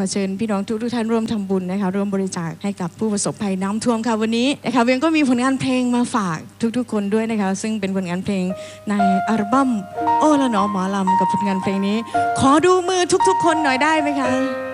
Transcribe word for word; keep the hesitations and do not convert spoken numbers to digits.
อเชิญพี่น้องทุกทุกท่านร่วมทำบุญนะคะร่วมบริจาคให้กับผู้ประสบภัยน้ำท่วมค่ะวันนี้นะคะเวียงก็มีผลงานเพลงมาฝากทุกๆคนด้วยนะคะซึ่งเป็นผลงานเพลงในอัลบั้มโอ้ละหนอหมอลำกับผลงานเพลงนี้ขอดูมือทุกๆคนหน่อยได้ไหมคะ